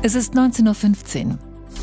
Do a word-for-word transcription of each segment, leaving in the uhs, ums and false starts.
Es ist neunzehn Uhr fünfzehn.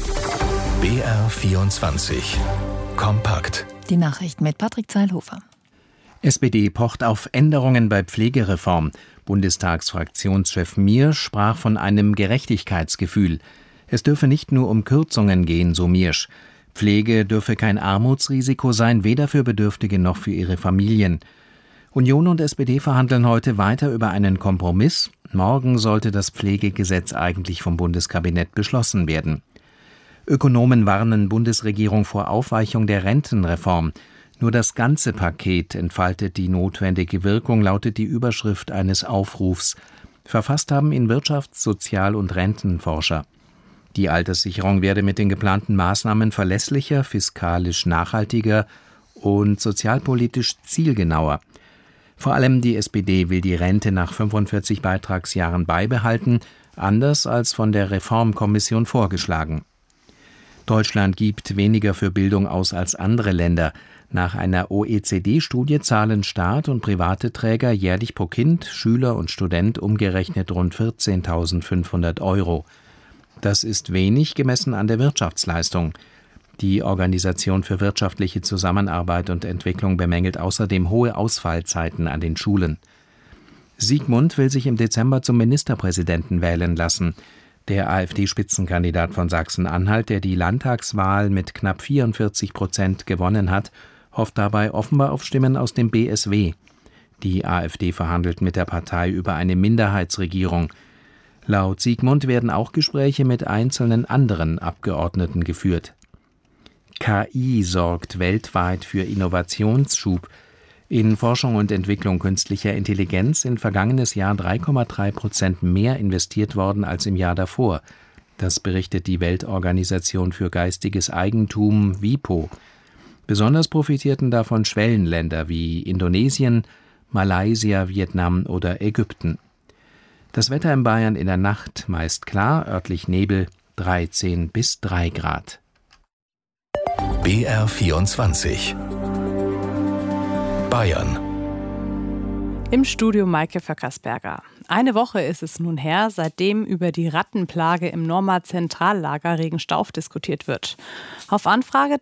B R vierundzwanzig. Kompakt. Die Nachrichten mit Patrick Zeilhofer. S P D pocht auf Änderungen bei Pflegereform. Bundestagsfraktionschef Miersch sprach von einem Gerechtigkeitsgefühl. Es dürfe nicht nur um Kürzungen gehen, so Miersch. Pflege dürfe kein Armutsrisiko sein, weder für Bedürftige noch für ihre Familien. Union und S P D verhandeln heute weiter über einen Kompromiss. Morgen sollte das Pflegegesetz eigentlich vom Bundeskabinett beschlossen werden. Ökonomen warnen Bundesregierung vor Aufweichung der Rentenreform. Nur das ganze Paket entfaltet die notwendige Wirkung, lautet die Überschrift eines Aufrufs. Verfasst haben ihn Wirtschafts-, Sozial- und Rentenforscher. Die Alterssicherung werde mit den geplanten Maßnahmen verlässlicher, fiskalisch nachhaltiger und sozialpolitisch zielgenauer. Vor allem die S P D will die Rente nach fünfundvierzig Beitragsjahren beibehalten, anders als von der Reformkommission vorgeschlagen. Deutschland gibt weniger für Bildung aus als andere Länder. Nach einer O E C D-Studie zahlen Staat und private Träger jährlich pro Kind, Schüler und Student umgerechnet rund vierzehntausendfünfhundert Euro. Das ist wenig gemessen an der Wirtschaftsleistung. Die Organisation für wirtschaftliche Zusammenarbeit und Entwicklung bemängelt außerdem hohe Ausfallzeiten an den Schulen. Sigmund will sich im Dezember zum Ministerpräsidenten wählen lassen. Der AfD-Spitzenkandidat von Sachsen-Anhalt, der die Landtagswahl mit knapp vierundvierzig Prozent gewonnen hat, hofft dabei offenbar auf Stimmen aus dem B S W. Die AfD verhandelt mit der Partei über eine Minderheitsregierung. Laut Sigmund werden auch Gespräche mit einzelnen anderen Abgeordneten geführt. K I sorgt weltweit für Innovationsschub. In Forschung und Entwicklung künstlicher Intelligenz sind vergangenes Jahr drei Komma drei Prozent mehr investiert worden als im Jahr davor. Das berichtet die Weltorganisation für geistiges Eigentum WIPO. Besonders profitierten davon Schwellenländer wie Indonesien, Malaysia, Vietnam oder Ägypten. Das Wetter in Bayern in der Nacht meist klar, örtlich Nebel, dreizehn bis drei Grad. B R vierundzwanzig. Bayern. Im Studio Maike Vöckersberger. Eine Woche ist es nun her, seitdem über die Rattenplage im Norma Zentrallager Regenstauf diskutiert wird. Auf Anfrage